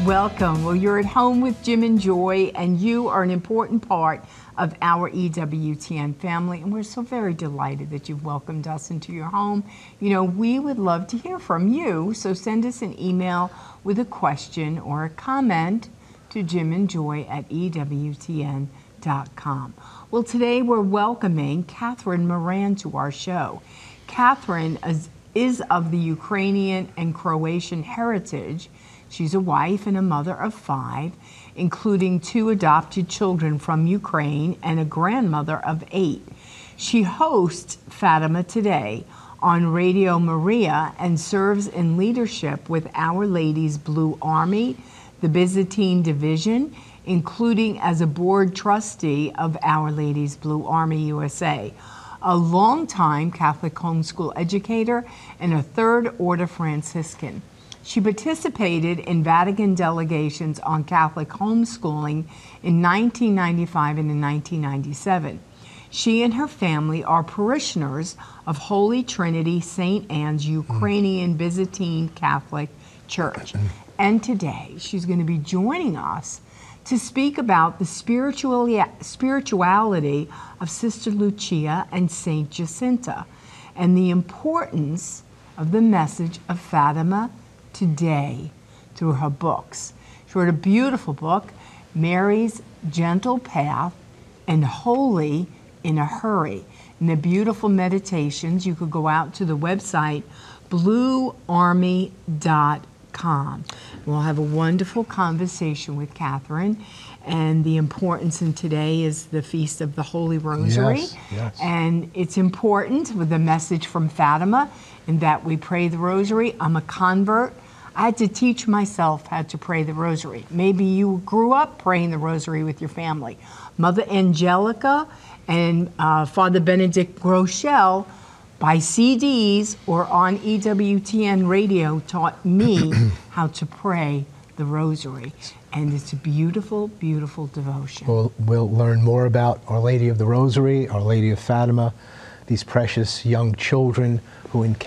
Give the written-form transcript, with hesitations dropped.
Welcome. Well, you're at home with Jim and Joy, and you are an important part of our EWTN family, and we're so very delighted that you've welcomed us into your home. You know, we would love to hear from you, so send us an email with a question or a comment to jimandjoy@ewtn.com. Well, today we're welcoming Catherine Moran to our show. Catherine is of the Ukrainian and Croatian heritage. She's a wife and a mother of 5, including 2 adopted children from Ukraine and a grandmother of 8. She hosts Fatima Today on Radio Maria and serves in leadership with Our Lady's Blue Army, the Byzantine Division, including as a board trustee of Our Lady's Blue Army USA, a longtime Catholic homeschool educator and a Third Order Franciscan. She participated in Vatican delegations on Catholic homeschooling in 1995 and in 1997. She and her family are parishioners of Holy Trinity St. Anne's Ukrainian Byzantine Catholic Church. And today she's going to be joining us to speak about the spirituality of Sister Lucia and Saint Jacinta and the importance of the message of Fatima Today through her books. She wrote a beautiful book, Mary's Gentle Path and Holy in a Hurry. And the beautiful meditations, you could go out to the website bluearmy.com. We'll have a wonderful conversation with Catherine, and the importance in today is the Feast of the Holy Rosary. Yes. And it's important with the message from Fatima in that we pray the Rosary. I'm a convert. I had to teach myself how to pray the Rosary. Maybe you grew up praying the Rosary with your family. Mother Angelica and Father Benedict Groeschel by CDs or on EWTN radio taught me how to pray the Rosary. And it's a beautiful, beautiful devotion. We'll learn more about Our Lady of the Rosary, Our Lady of Fatima, these precious young children who